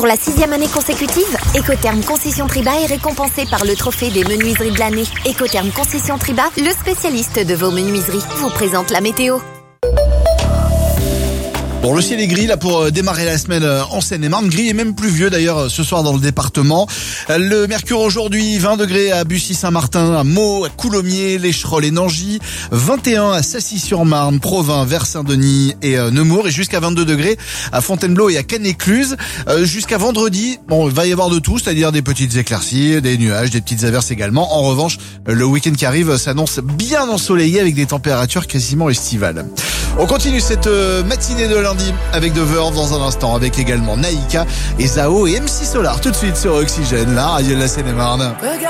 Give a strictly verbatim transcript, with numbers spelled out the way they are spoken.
Pour la sixième année consécutive, Ecotherm Concession Triba est récompensé par le trophée des menuiseries de l'année. Ecotherm Concession Triba, le spécialiste de vos menuiseries, vous présente la météo. Bon, le ciel est gris là pour démarrer la semaine en Seine-et-Marne. Gris et même pluvieux d'ailleurs ce soir dans le département. Le mercure aujourd'hui, vingt degrés à Bussy-Saint-Martin, à Meaux, à Coulommiers, l'Écherolles et Nangy. vingt et un à Sassy-sur-Marne, Provins, vers Saint-Denis et Nemours. Et jusqu'à vingt-deux degrés à Fontainebleau et à Cannes-Écluse. Euh, jusqu'à vendredi, bon, il va y avoir de tout, c'est-à-dire des petites éclaircies, des nuages, des petites averses également. En revanche, le week-end qui arrive s'annonce bien ensoleillé avec des températures quasiment estivales. On continue cette matinée de lundi avec The Verve dans un instant, avec également Naïka et Zao et M C Solar tout de suite sur Oxygène, la radio de la Seine-et-Marne.